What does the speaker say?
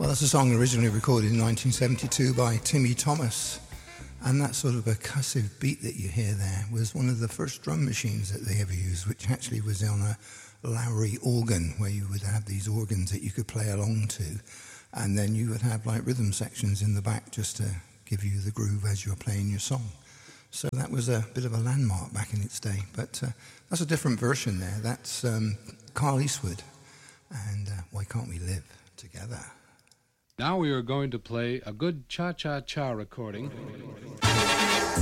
Well, that's a song originally recorded in 1972 by Timmy Thomas. And that sort of percussive beat that you hear there was one of the first drum machines that they ever used, which actually was on a Lowry organ, where you would have these organs that you could play along to. And then you would have like rhythm sections in the back just to give you the groove as you're playing your song. So that was a bit of a landmark back in its day. But that's a different version there. That's Carl Eastwood. And Why Can't We Live Together? Now we are going to play a good cha-cha-cha recording.